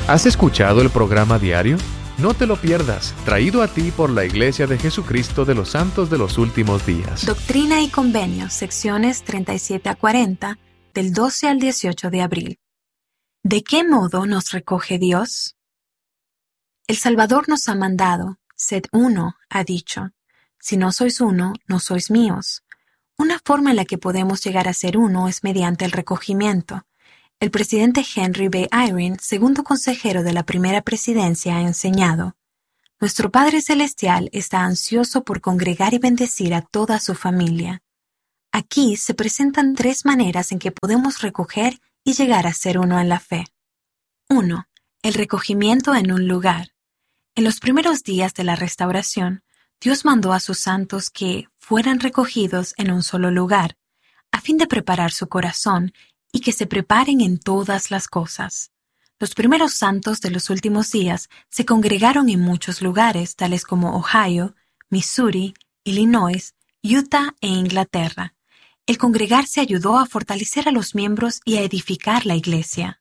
¿Has escuchado el programa diario? No te lo pierdas, traído a ti por la Iglesia de Jesucristo de los Santos de los Últimos Días. Doctrina y Convenios, secciones 37 a 40, del 12 al 18 de abril. ¿De qué modo nos recoge Dios? El Salvador nos ha mandado, sed uno, ha dicho. Si no sois uno, no sois míos. Una forma en la que podemos llegar a ser uno es mediante el recogimiento. El presidente Henry B. Eyring, segundo consejero de la primera presidencia, ha enseñado: nuestro Padre Celestial está ansioso por congregar y bendecir a toda su familia. Aquí se presentan 3 maneras en que podemos recoger y llegar a ser uno en la fe. 1. El recogimiento en un lugar. En los primeros días de la restauración, Dios mandó a sus santos que fueran recogidos en un solo lugar, a fin de preparar su corazón y que se preparen en todas las cosas. Los primeros santos de los últimos días se congregaron en muchos lugares, tales como Ohio, Missouri, Illinois, Utah e Inglaterra. El congregarse ayudó a fortalecer a los miembros y a edificar la iglesia.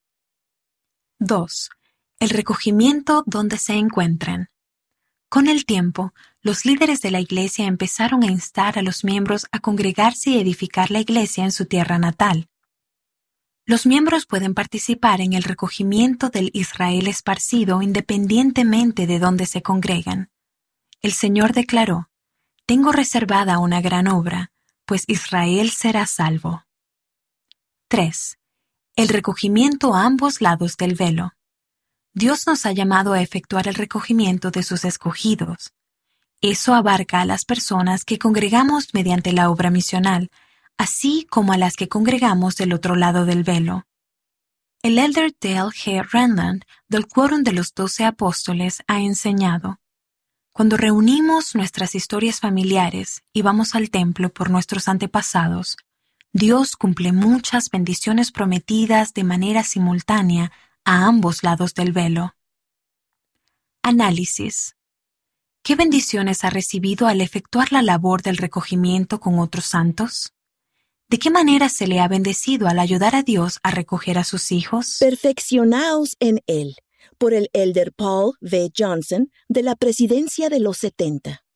2. El recogimiento donde se encuentren. Con el tiempo, los líderes de la iglesia empezaron a instar a los miembros a congregarse y edificar la iglesia en su tierra natal. Los miembros pueden participar en el recogimiento del Israel esparcido independientemente de dónde se congregan. El Señor declaró: tengo reservada una gran obra, pues Israel será salvo. 3. El recogimiento a ambos lados del velo. Dios nos ha llamado a efectuar el recogimiento de sus escogidos. Eso abarca a las personas que congregamos mediante la obra misional, así como a las que congregamos del otro lado del velo. El elder Dale G. Renland, del Quórum de los 12 Apóstoles, ha enseñado: cuando reunimos nuestras historias familiares y vamos al templo por nuestros antepasados, Dios cumple muchas bendiciones prometidas de manera simultánea a ambos lados del velo. Análisis. ¿Qué bendiciones ha recibido al efectuar la labor del recogimiento con otros santos? ¿De qué manera se le ha bendecido al ayudar a Dios a recoger a sus hijos? Perfeccionaos en Él, por el elder Paul V. Johnson, de la Presidencia de los 70.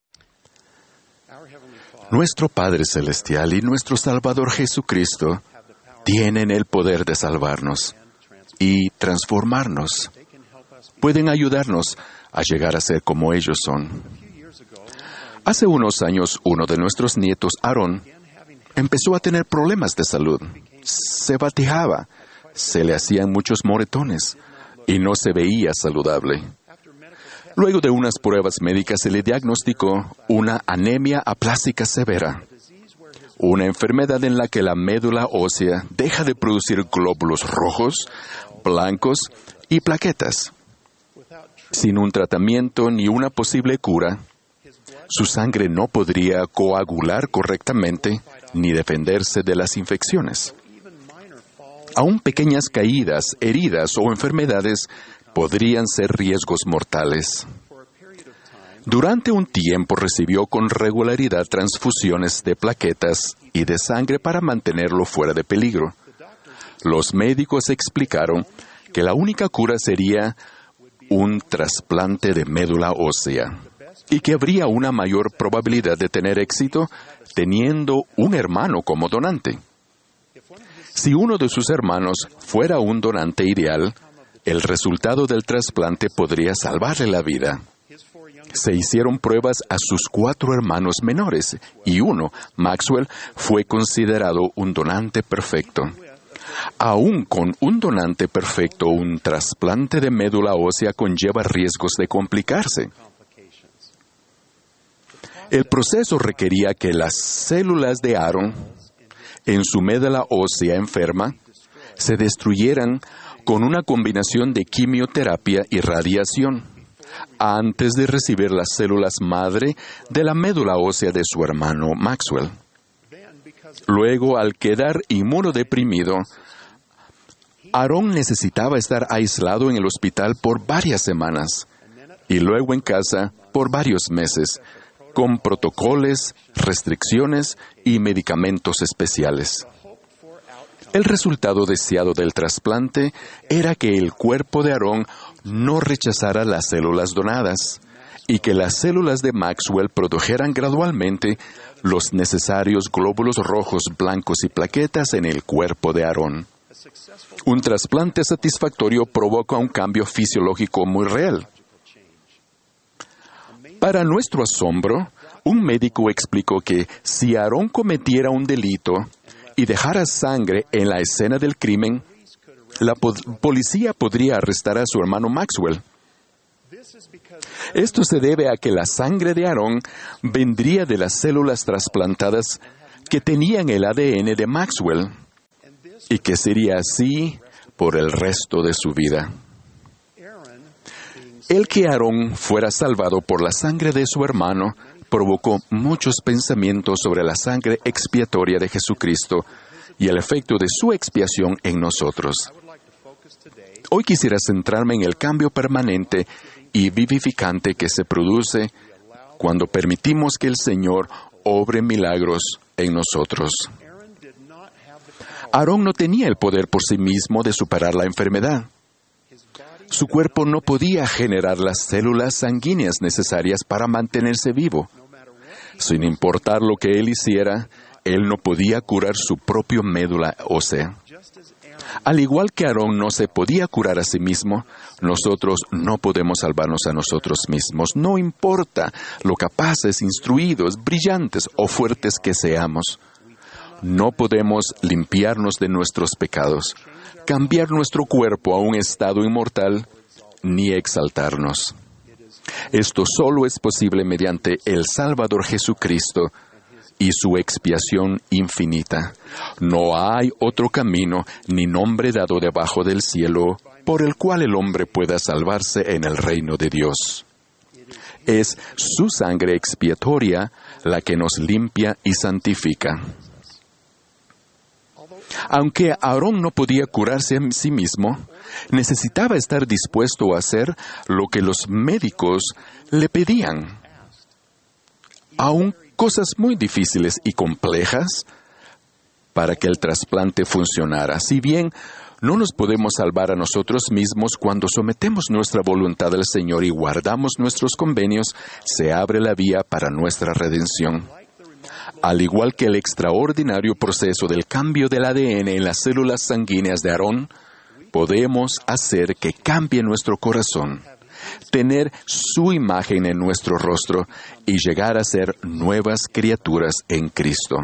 Nuestro Padre Celestial y nuestro Salvador Jesucristo tienen el poder de salvarnos y transformarnos. Pueden ayudarnos a llegar a ser como ellos son. Hace unos años, uno de nuestros nietos, Aarón, empezó a tener problemas de salud. Se bateaba, se le hacían muchos moretones y no se veía saludable. Luego de unas pruebas médicas se le diagnosticó una anemia aplásica severa, una enfermedad en la que la médula ósea deja de producir glóbulos rojos, blancos y plaquetas. Sin un tratamiento ni una posible cura, su sangre no podría coagular correctamente ni defenderse de las infecciones. Aún pequeñas caídas, heridas o enfermedades podrían ser riesgos mortales. Durante un tiempo recibió con regularidad transfusiones de plaquetas y de sangre para mantenerlo fuera de peligro. Los médicos explicaron que la única cura sería un trasplante de médula ósea y que habría una mayor probabilidad de tener éxito teniendo un hermano como donante. Si uno de sus hermanos fuera un donante ideal, el resultado del trasplante podría salvarle la vida. Se hicieron pruebas a sus 4 hermanos menores y uno, Maxwell, fue considerado un donante perfecto. Aún con un donante perfecto, un trasplante de médula ósea conlleva riesgos de complicarse. El proceso requería que las células de Aaron, en su médula ósea enferma, se destruyeran con una combinación de quimioterapia y radiación, antes de recibir las células madre de la médula ósea de su hermano Maxwell. Luego, al quedar inmunodeprimido, Aarón necesitaba estar aislado en el hospital por varias semanas y luego en casa por varios meses, con protocolos, restricciones y medicamentos especiales. El resultado deseado del trasplante era que el cuerpo de Aarón no rechazara las células donadas y que las células de Maxwell produjeran gradualmente los necesarios glóbulos rojos, blancos y plaquetas en el cuerpo de Aarón. Un trasplante satisfactorio provoca un cambio fisiológico muy real. Para nuestro asombro, un médico explicó que si Aarón cometiera un delito y dejara sangre en la escena del crimen, la policía podría arrestar a su hermano Maxwell. Esto se debe a que la sangre de Aarón vendría de las células trasplantadas que tenían el ADN de Maxwell, y que sería así por el resto de su vida. El que Aarón fuera salvado por la sangre de su hermano provocó muchos pensamientos sobre la sangre expiatoria de Jesucristo y el efecto de su expiación en nosotros. Hoy quisiera centrarme en el cambio permanente y vivificante que se produce cuando permitimos que el Señor obre milagros en nosotros. Aarón no tenía el poder por sí mismo de superar la enfermedad. Su cuerpo no podía generar las células sanguíneas necesarias para mantenerse vivo. Sin importar lo que él hiciera, él no podía curar su propia médula ósea. Al igual que Aarón no se podía curar a sí mismo, nosotros no podemos salvarnos a nosotros mismos. No importa lo capaces, instruidos, brillantes o fuertes que seamos. No podemos limpiarnos de nuestros pecados, cambiar nuestro cuerpo a un estado inmortal, ni exaltarnos. Esto solo es posible mediante el Salvador Jesucristo y su expiación infinita. No hay otro camino ni nombre dado debajo del cielo por el cual el hombre pueda salvarse en el reino de Dios. Es su sangre expiatoria la que nos limpia y santifica. Aunque Aarón no podía curarse a sí mismo, necesitaba estar dispuesto a hacer lo que los médicos le pedían. Aún cosas muy difíciles y complejas para que el trasplante funcionara. Si bien no nos podemos salvar a nosotros mismos, cuando sometemos nuestra voluntad al Señor y guardamos nuestros convenios, se abre la vía para nuestra redención. Al igual que el extraordinario proceso del cambio del ADN en las células sanguíneas de Aarón, podemos hacer que cambie nuestro corazón, tener su imagen en nuestro rostro y llegar a ser nuevas criaturas en Cristo.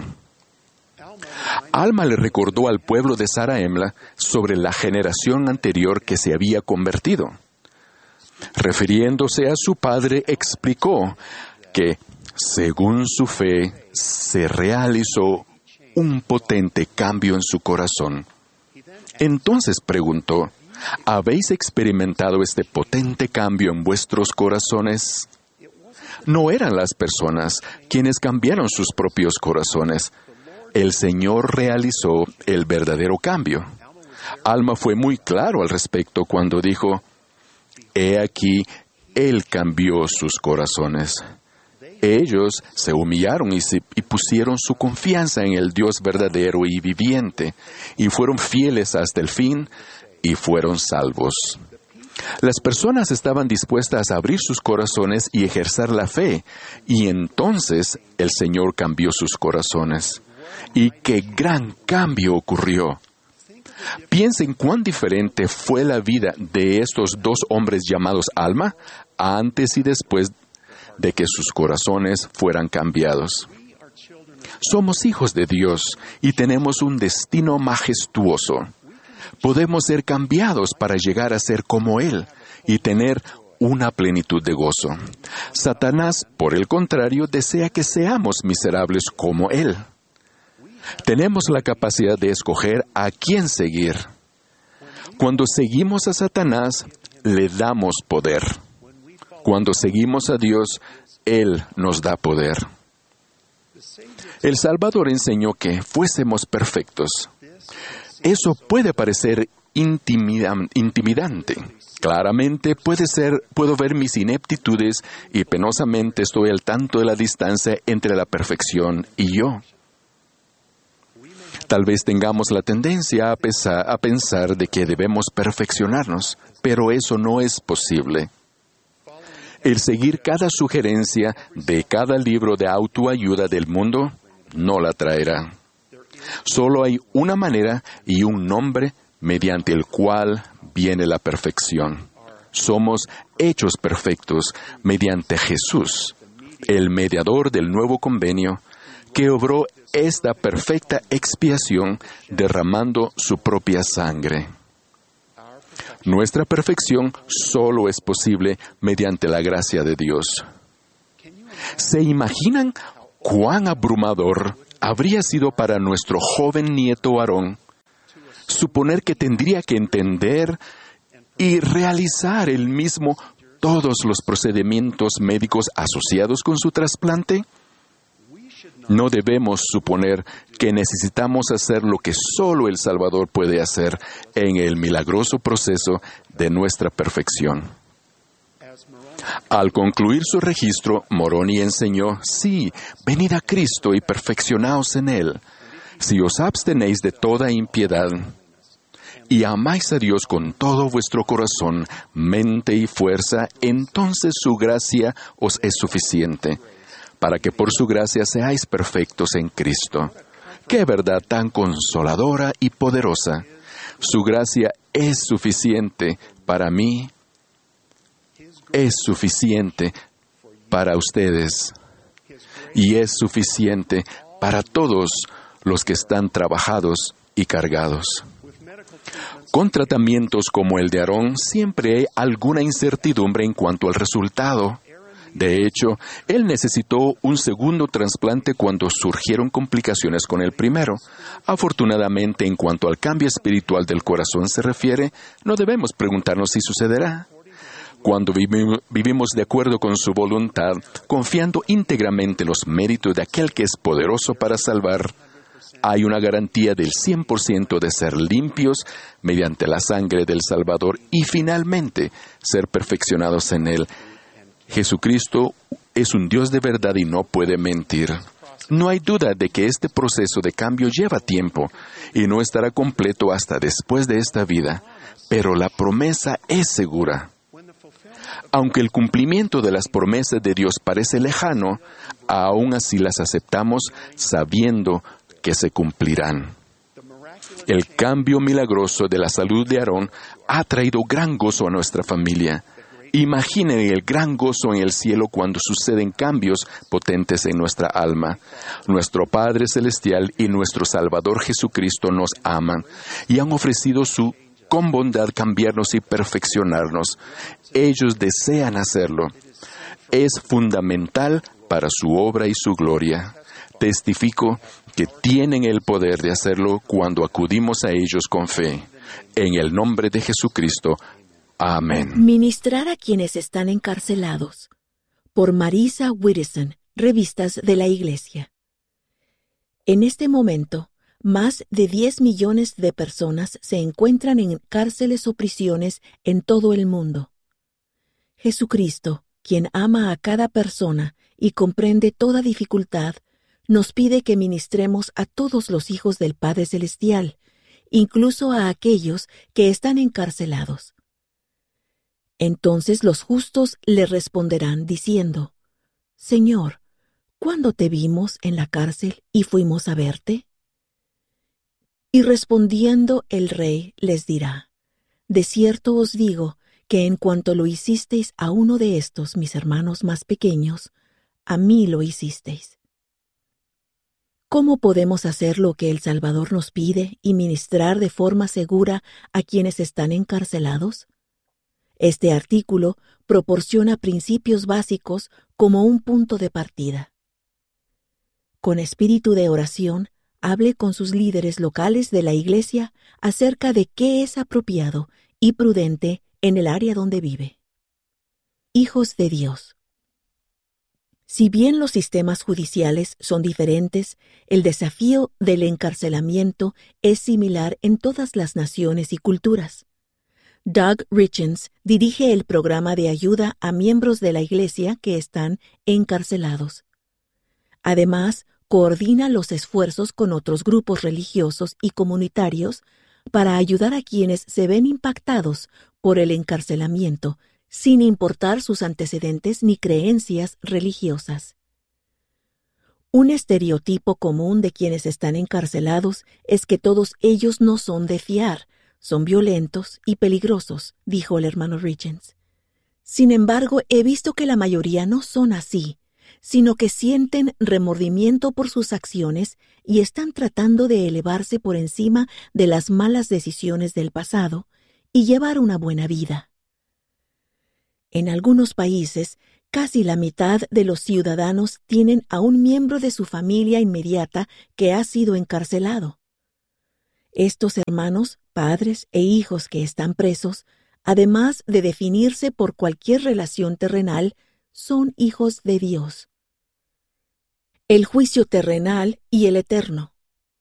Alma le recordó al pueblo de Zarahemla sobre la generación anterior que se había convertido. Refiriéndose a su padre, explicó que, según su fe, se realizó un potente cambio en su corazón. Entonces preguntó, ¿habéis experimentado este potente cambio en vuestros corazones? No eran las personas quienes cambiaron sus propios corazones. El Señor realizó el verdadero cambio. Alma fue muy claro al respecto cuando dijo, «He aquí, Él cambió sus corazones». Ellos se humillaron y pusieron su confianza en el Dios verdadero y viviente, y fueron fieles hasta el fin, y fueron salvos. Las personas estaban dispuestas a abrir sus corazones y ejercer la fe, y entonces el Señor cambió sus corazones. ¡Y qué gran cambio ocurrió! Piensen cuán diferente fue la vida de estos dos hombres llamados Alma, antes y después de que sus corazones fueran cambiados. Somos hijos de Dios y tenemos un destino majestuoso. Podemos ser cambiados para llegar a ser como Él y tener una plenitud de gozo. Satanás, por el contrario, desea que seamos miserables como Él. Tenemos la capacidad de escoger a quién seguir. Cuando seguimos a Satanás, le damos poder. Cuando seguimos a Dios, Él nos da poder. El Salvador enseñó que fuésemos perfectos. Eso puede parecer intimidante. Claramente puedo ver mis ineptitudes y penosamente estoy al tanto de la distancia entre la perfección y yo. Tal vez tengamos la tendencia a pensar de que debemos perfeccionarnos, pero eso no es posible. El seguir cada sugerencia de cada libro de autoayuda del mundo no la traerá. Solo hay una manera y un nombre mediante el cual viene la perfección. Somos hechos perfectos mediante Jesús, el mediador del nuevo convenio, que obró esta perfecta expiación derramando su propia sangre. Nuestra perfección solo es posible mediante la gracia de Dios. ¿Se imaginan cuán abrumador habría sido para nuestro joven nieto Aarón suponer que tendría que entender y realizar él mismo todos los procedimientos médicos asociados con su trasplante? No debemos suponer que necesitamos hacer lo que solo el Salvador puede hacer en el milagroso proceso de nuestra perfección. Al concluir su registro, Moroni enseñó: sí, venid a Cristo y perfeccionaos en Él. Si os abstenéis de toda impiedad y amáis a Dios con todo vuestro corazón, mente y fuerza, entonces su gracia os es suficiente, para que por su gracia seáis perfectos en Cristo. ¡Qué verdad tan consoladora y poderosa! Su gracia es suficiente para mí, es suficiente para ustedes, y es suficiente para todos los que están trabajados y cargados. Con tratamientos como el de Aarón, siempre hay alguna incertidumbre en cuanto al resultado. De hecho, él necesitó un segundo trasplante cuando surgieron complicaciones con el primero. Afortunadamente, en cuanto al cambio espiritual del corazón se refiere, no debemos preguntarnos si sucederá. Cuando vivimos de acuerdo con su voluntad, confiando íntegramente en los méritos de aquel que es poderoso para salvar, hay una garantía del 100% de ser limpios mediante la sangre del Salvador y finalmente ser perfeccionados en Él. Jesucristo es un Dios de verdad y no puede mentir. No hay duda de que este proceso de cambio lleva tiempo y no estará completo hasta después de esta vida, pero la promesa es segura. Aunque el cumplimiento de las promesas de Dios parece lejano, aún así las aceptamos sabiendo que se cumplirán. El cambio milagroso de la salud de Aarón ha traído gran gozo a nuestra familia. Imaginen el gran gozo en el cielo cuando suceden cambios potentes en nuestra alma. Nuestro Padre Celestial y nuestro Salvador Jesucristo nos aman y han ofrecido con bondad cambiarnos y perfeccionarnos. Ellos desean hacerlo. Es fundamental para su obra y su gloria. Testifico que tienen el poder de hacerlo cuando acudimos a ellos con fe. En el nombre de Jesucristo. Amén. Ministrar a quienes están encarcelados. Por Marisa Whittison, Revistas de la Iglesia. En este momento, más de 10 millones de personas se encuentran en cárceles o prisiones en todo el mundo. Jesucristo, quien ama a cada persona y comprende toda dificultad, nos pide que ministremos a todos los hijos del Padre Celestial, incluso a aquellos que están encarcelados. Entonces los justos le responderán diciendo: Señor, ¿cuándo te vimos en la cárcel y fuimos a verte? Y respondiendo el rey les dirá: De cierto os digo que en cuanto lo hicisteis a uno de estos mis hermanos más pequeños, a mí lo hicisteis. ¿Cómo podemos hacer lo que el Salvador nos pide y ministrar de forma segura a quienes están encarcelados? Este artículo proporciona principios básicos como un punto de partida. Con espíritu de oración, hable con sus líderes locales de la Iglesia acerca de qué es apropiado y prudente en el área donde vive. Hijos de Dios. Si bien los sistemas judiciales son diferentes, el desafío del encarcelamiento es similar en todas las naciones y culturas. Doug Richens dirige el programa de ayuda a miembros de la Iglesia que están encarcelados. Además, coordina los esfuerzos con otros grupos religiosos y comunitarios para ayudar a quienes se ven impactados por el encarcelamiento, sin importar sus antecedentes ni creencias religiosas. Un estereotipo común de quienes están encarcelados es que todos ellos no son de fiar, son violentos y peligrosos, dijo el hermano Richens. Sin embargo, he visto que la mayoría no son así, sino que sienten remordimiento por sus acciones y están tratando de elevarse por encima de las malas decisiones del pasado y llevar una buena vida. En algunos países, casi la mitad de los ciudadanos tienen a un miembro de su familia inmediata que ha sido encarcelado. Estos hermanos, padres e hijos que están presos, además de definirse por cualquier relación terrenal, son hijos de Dios. El juicio terrenal y el eterno.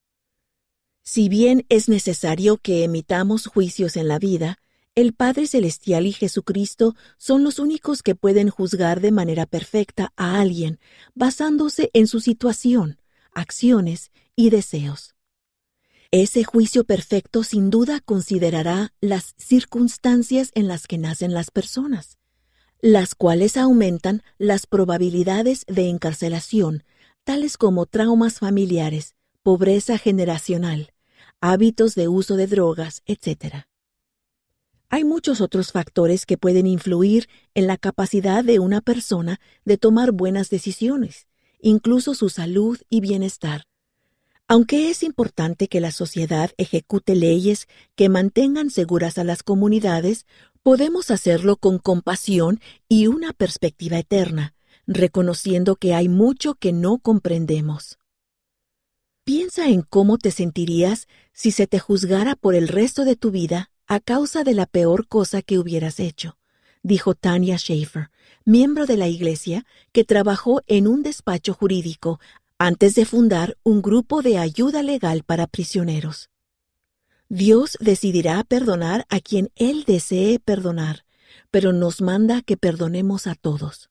Si bien es necesario que emitamos juicios en la vida, el Padre Celestial y Jesucristo son los únicos que pueden juzgar de manera perfecta a alguien, basándose en su situación, acciones y deseos. Ese juicio perfecto sin duda considerará las circunstancias en las que nacen las personas, las cuales aumentan las probabilidades de encarcelación, tales como traumas familiares, pobreza generacional, hábitos de uso de drogas, etc. Hay muchos otros factores que pueden influir en la capacidad de una persona de tomar buenas decisiones, incluso su salud y bienestar. Aunque es importante que la sociedad ejecute leyes que mantengan seguras a las comunidades, podemos hacerlo con compasión y una perspectiva eterna, reconociendo que hay mucho que no comprendemos. Piensa en cómo te sentirías si se te juzgara por el resto de tu vida a causa de la peor cosa que hubieras hecho, dijo Tanya Schaefer, miembro de la iglesia que trabajó en un despacho jurídico antes de fundar un grupo de ayuda legal para prisioneros. Dios decidirá perdonar a quien Él desee perdonar, pero nos manda que perdonemos a todos.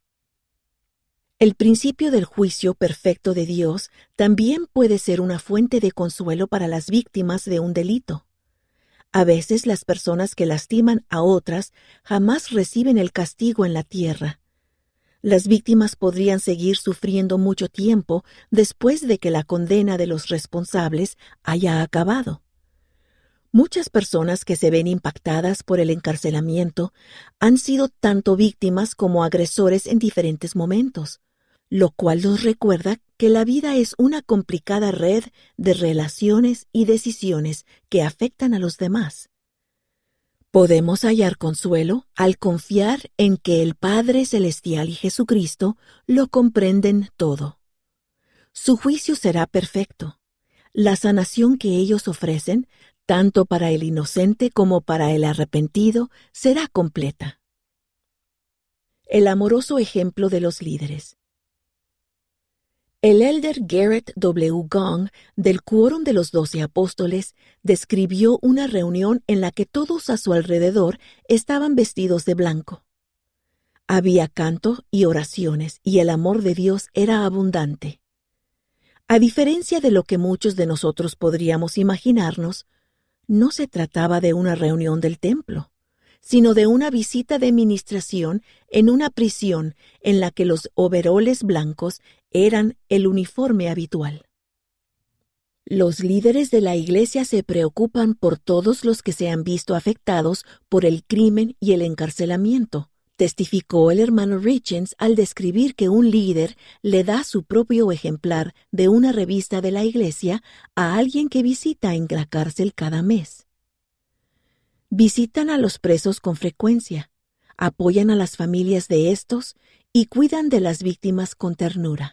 El principio del juicio perfecto de Dios también puede ser una fuente de consuelo para las víctimas de un delito. A veces las personas que lastiman a otras jamás reciben el castigo en la tierra. Las víctimas podrían seguir sufriendo mucho tiempo después de que la condena de los responsables haya acabado. Muchas personas que se ven impactadas por el encarcelamiento han sido tanto víctimas como agresores en diferentes momentos, lo cual nos recuerda que la vida es una complicada red de relaciones y decisiones que afectan a los demás. Podemos hallar consuelo al confiar en que el Padre Celestial y Jesucristo lo comprenden todo. Su juicio será perfecto. La sanación que ellos ofrecen, tanto para el inocente como para el arrepentido, será completa. El amoroso ejemplo de los líderes. El elder Garrett W. Gong, del Quórum de los 12 Apóstoles, describió una reunión en la que todos a su alrededor estaban vestidos de blanco. Había canto y oraciones, y el amor de Dios era abundante. A diferencia de lo que muchos de nosotros podríamos imaginarnos, no se trataba de una reunión del templo, sino de una visita de ministración en una prisión en la que los overoles blancos eran el uniforme habitual. Los líderes de la iglesia se preocupan por todos los que se han visto afectados por el crimen y el encarcelamiento, testificó el hermano Richens al describir que un líder le da su propio ejemplar de una revista de la iglesia a alguien que visita en la cárcel cada mes. Visitan a los presos con frecuencia, apoyan a las familias de estos y cuidan de las víctimas con ternura.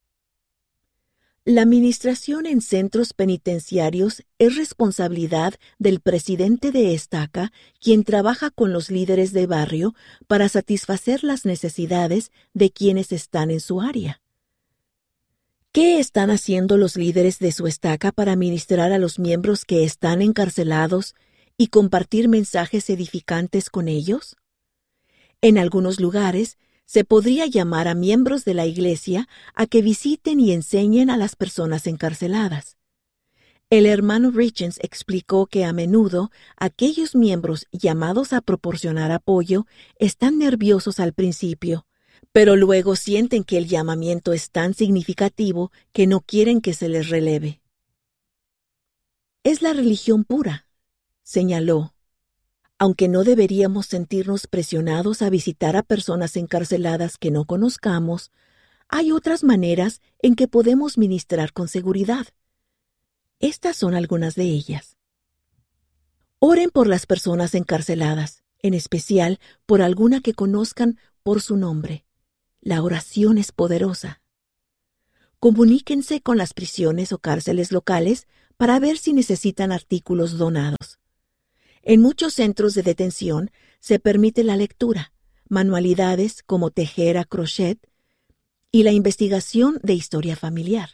La administración en centros penitenciarios es responsabilidad del presidente de Estaca, quien trabaja con los líderes de barrio para satisfacer las necesidades de quienes están en su área. ¿Qué están haciendo los líderes de su estaca para ministrar a los miembros que están encarcelados y compartir mensajes edificantes con ellos? En algunos lugares, Se podría llamar a miembros de la Iglesia a que visiten y enseñen a las personas encarceladas. El hermano Richens explicó que a menudo aquellos miembros llamados a proporcionar apoyo están nerviosos al principio, pero luego sienten que el llamamiento es tan significativo que no quieren que se les releve. Es la religión pura, señaló. Aunque no deberíamos sentirnos presionados a visitar a personas encarceladas que no conozcamos, hay otras maneras en que podemos ministrar con seguridad. Estas son algunas de ellas. Oren por las personas encarceladas, en especial por alguna que conozcan por su nombre. La oración es poderosa. Comuníquense con las prisiones o cárceles locales para ver si necesitan artículos donados. En muchos centros de detención se permite la lectura, manualidades como tejer a crochet y la investigación de historia familiar.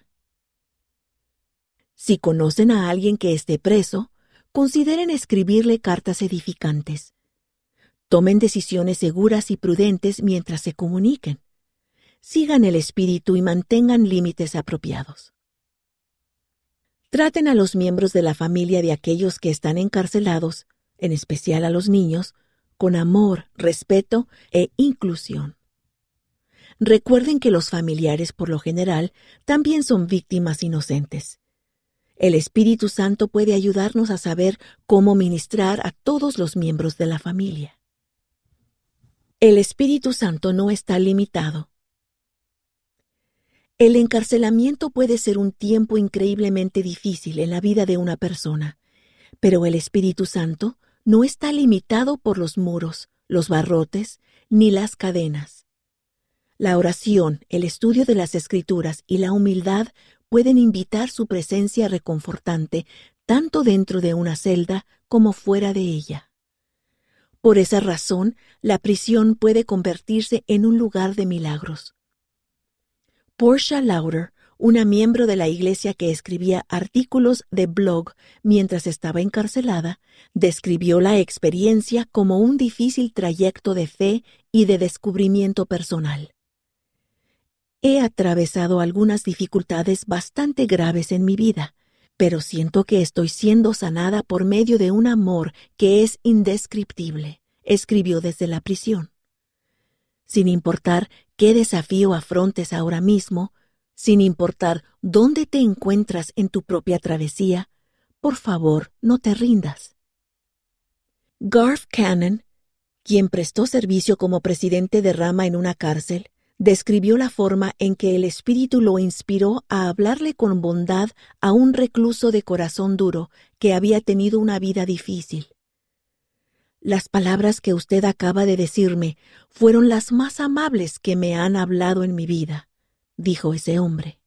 Si conocen a alguien que esté preso, consideren escribirle cartas edificantes. Tomen decisiones seguras y prudentes mientras se comuniquen. Sigan el espíritu y mantengan límites apropiados. Traten a los miembros de la familia de aquellos que están encarcelados, en especial a los niños, con amor, respeto e inclusión. Recuerden que los familiares, por lo general, también son víctimas inocentes. El Espíritu Santo puede ayudarnos a saber cómo ministrar a todos los miembros de la familia. El Espíritu Santo no está limitado. El encarcelamiento puede ser un tiempo increíblemente difícil en la vida de una persona, pero el Espíritu Santo no está limitado por los muros, los barrotes, ni las cadenas. La oración, el estudio de las Escrituras y la humildad pueden invitar su presencia reconfortante tanto dentro de una celda como fuera de ella. Por esa razón, la prisión puede convertirse en un lugar de milagros. Portia Lauder, una miembro de la iglesia que escribía artículos de blog mientras estaba encarcelada, describió la experiencia como un difícil trayecto de fe y de descubrimiento personal. He atravesado algunas dificultades bastante graves en mi vida, pero siento que estoy siendo sanada por medio de un amor que es indescriptible, escribió desde la prisión. Sin importar qué desafío afrontes ahora mismo, sin importar dónde te encuentras en tu propia travesía, por favor, no te rindas. Garth Cannon, quien prestó servicio como presidente de rama en una cárcel, describió la forma en que el Espíritu lo inspiró a hablarle con bondad a un recluso de corazón duro que había tenido una vida difícil. Las palabras que usted acaba de decirme fueron las más amables que me han hablado en mi vida, dijo ese hombre.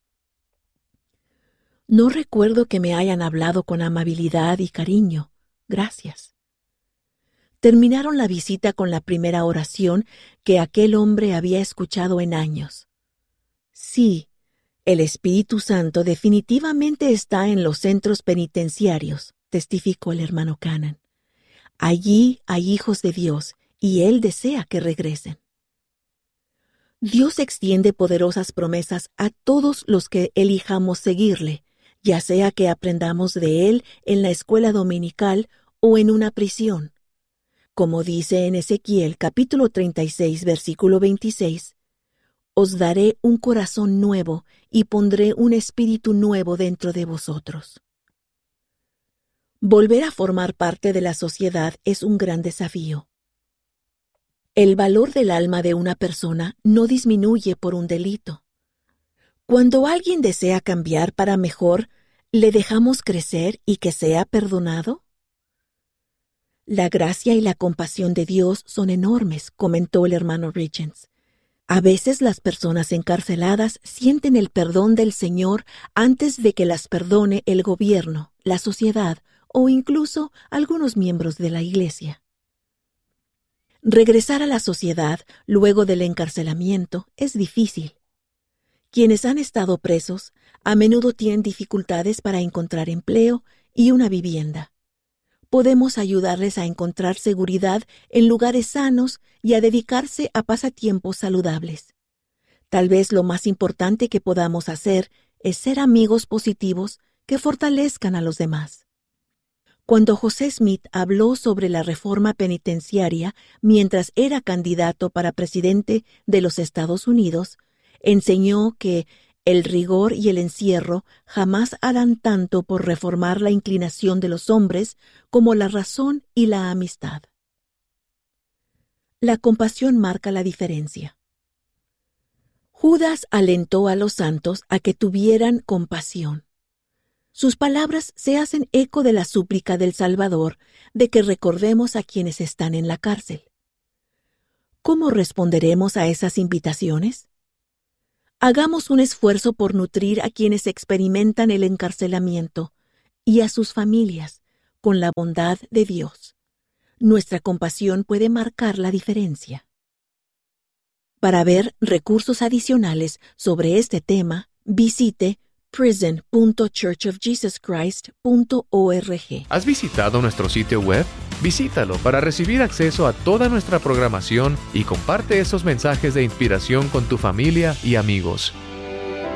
No recuerdo que me hayan hablado con amabilidad y cariño. Gracias. Terminaron la visita con la primera oración que aquel hombre había escuchado en años. Sí, el Espíritu Santo definitivamente está en los centros penitenciarios, testificó el hermano Cannon. Allí hay hijos de Dios y Él desea que regresen. Dios extiende poderosas promesas a todos los que elijamos seguirle, ya sea que aprendamos de Él en la escuela dominical o en una prisión. Como dice en Ezequiel capítulo 36, versículo 26, «Os daré un corazón nuevo y pondré un espíritu nuevo dentro de vosotros». Volver a formar parte de la sociedad es un gran desafío. El valor del alma de una persona no disminuye por un delito. Cuando alguien desea cambiar para mejor, ¿le dejamos crecer y que sea perdonado? La gracia y la compasión de Dios son enormes, comentó el hermano Richens. A veces las personas encarceladas sienten el perdón del Señor antes de que las perdone el gobierno, la sociedad o incluso algunos miembros de la iglesia. Regresar a la sociedad luego del encarcelamiento es difícil. Quienes han estado presos a menudo tienen dificultades para encontrar empleo y una vivienda. podemos ayudarles a encontrar seguridad en lugares sanos y a dedicarse a pasatiempos saludables. Tal vez lo más importante que podamos hacer es ser amigos positivos que fortalezcan a los demás. Cuando José Smith habló sobre la reforma penitenciaria mientras era candidato para presidente de los Estados Unidos, enseñó que el rigor y el encierro jamás harán tanto por reformar la inclinación de los hombres como la razón y la amistad. La compasión marca la diferencia. Judas alentó a los santos a que tuvieran compasión. Sus palabras se hacen eco de la súplica del Salvador de que recordemos a quienes están en la cárcel. ¿Cómo responderemos a esas invitaciones? Hagamos un esfuerzo por nutrir a quienes experimentan el encarcelamiento y a sus familias con la bondad de Dios. Nuestra compasión puede marcar la diferencia. Para ver recursos adicionales sobre este tema, visite prison.churchofjesuschrist.org. ¿Has visitado nuestro sitio web? Visítalo para recibir acceso a toda nuestra programación y comparte esos mensajes de inspiración con tu familia y amigos.